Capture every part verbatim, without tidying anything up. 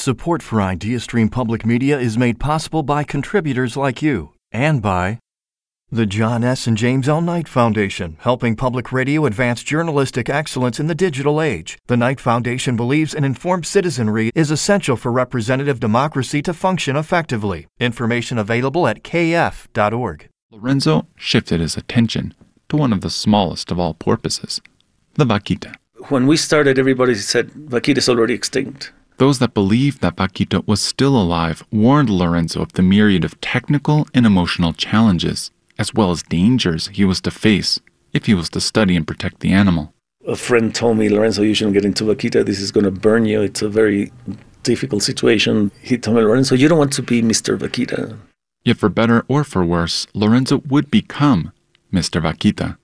Support for IdeaStream Public Media is made possible by contributors like you and by the John S. and James L. Knight Foundation, helping public radio advance journalistic excellence in the digital age. The Knight Foundation believes an informed citizenry is essential for representative democracy to function effectively. Information available at k f dot org. Lorenzo shifted his attention to one of the smallest of all porpoises, the vaquita. When we started, everybody said, vaquita's already extinct. Those that believed that vaquita was still alive warned Lorenzo of the myriad of technical and emotional challenges, as well as dangers he was to face if he was to study and protect the animal. A friend told me, Lorenzo, you shouldn't get into vaquita. This is going to burn you. It's a very difficult situation. He told me, Lorenzo, you don't want to be Mister Vaquita. Yet for better or for worse, Lorenzo would become Mister Vaquita.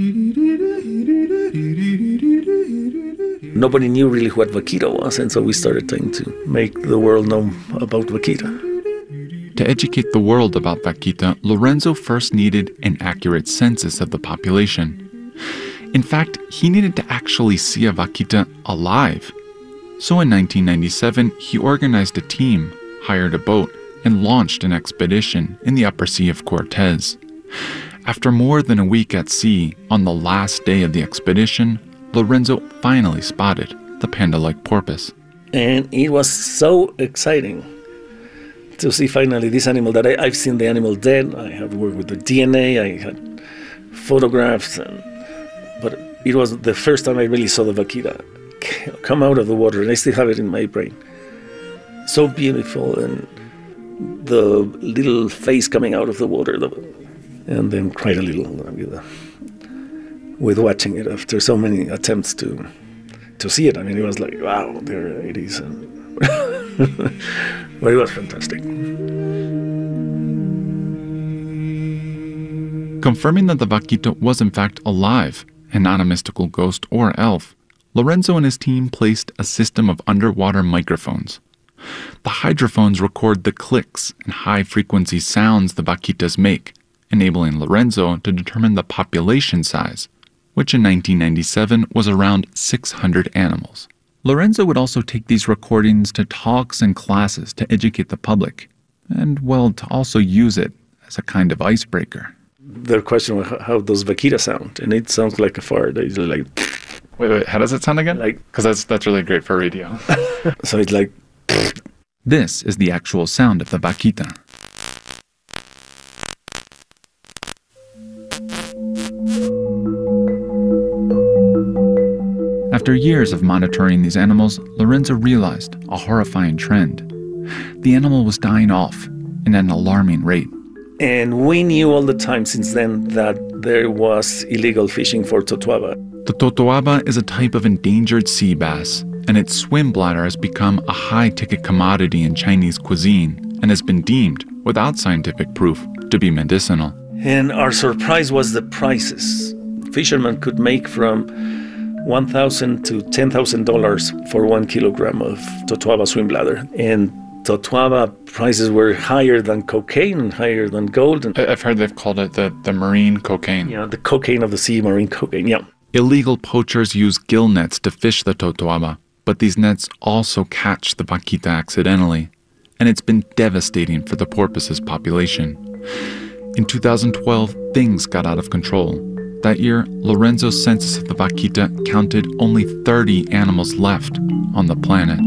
Nobody knew really what vaquita was, and so we started trying to make the world know about vaquita. To educate the world about vaquita, Lorenzo first needed an accurate census of the population. In fact, he needed to actually see a vaquita alive. So in nineteen ninety-seven, he organized a team, hired a boat, and launched an expedition in the upper sea of Cortez. After more than a week at sea, on the last day of the expedition, Lorenzo finally spotted the panda-like porpoise. And it was so exciting to see finally this animal that I, I've seen the animal dead. I have worked with the D N A, I had photographs, and, but it was the first time I really saw the vaquita come out of the water, and I still have it in my brain. So beautiful, and the little face coming out of the water, the, and then cried a little with, uh, with watching it after so many attempts to to see it. I mean, it was like, wow, there it is. And but it was fantastic. Confirming that the vaquita was in fact alive and not a mystical ghost or elf, Lorenzo and his team placed a system of underwater microphones. The hydrophones record the clicks and high-frequency sounds the vaquitas make, enabling Lorenzo to determine the population size, which in nineteen ninety-seven was around six hundred animals. Lorenzo would also take these recordings to talks and classes to educate the public, and, well, to also use it as a kind of icebreaker. Their question was, how does vaquita sound? And it sounds like a fart. It's like... Wait, wait, how does it sound again? Like, because that's, that's really great for radio. So it's like... This is the actual sound of the vaquita. After years of monitoring these animals, Lorenzo realized a horrifying trend. The animal was dying off at an alarming rate. And we knew all the time since then that there was illegal fishing for totoaba. The totoaba is a type of endangered sea bass, and its swim bladder has become a high-ticket commodity in Chinese cuisine and has been deemed, without scientific proof, to be medicinal. And our surprise was the prices. Fishermen could make from one thousand dollars to ten thousand dollars for one kilogram of totoaba swim bladder. And totoaba prices were higher than cocaine, higher than gold. And, I've heard they've called it the, the marine cocaine. Yeah, the cocaine of the sea, marine cocaine, yeah. Illegal poachers use gill nets to fish the totoaba, but these nets also catch the vaquita accidentally, and it's been devastating for the porpoise's population. In two thousand twelve, things got out of control. That year, Lorenzo's census of the vaquita counted only thirty animals left on the planet.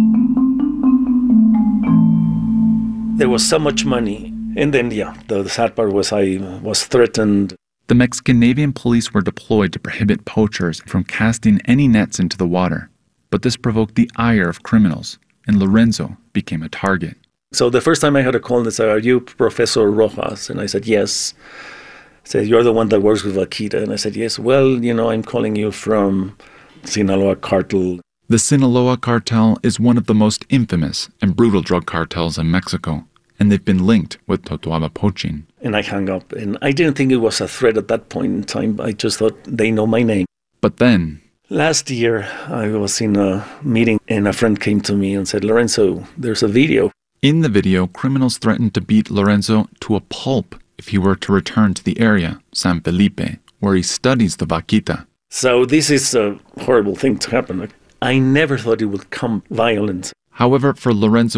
There was so much money. And then, yeah, the, the sad part was I was threatened. The Mexican police were deployed to prohibit poachers from casting any nets into the water. But this provoked the ire of criminals, and Lorenzo became a target. So the first time I had a call, they said, are you Professor Rojas? And I said, yes. Said, you're the one that works with vaquita. And I said, yes. Well, you know, I'm calling you from Sinaloa cartel. The Sinaloa cartel is one of the most infamous and brutal drug cartels in Mexico, and they've been linked with totoaba poaching. And I hung up, and I didn't think it was a threat at that point in time. I just thought they know my name. But then... Last year, I was in a meeting, and a friend came to me and said, Lorenzo, there's a video. In the video, criminals threatened to beat Lorenzo to a pulp if he were to return to the area, San Felipe, where he studies the vaquita. So this is a horrible thing to happen. I never thought it would come violent. However, for Lorenzo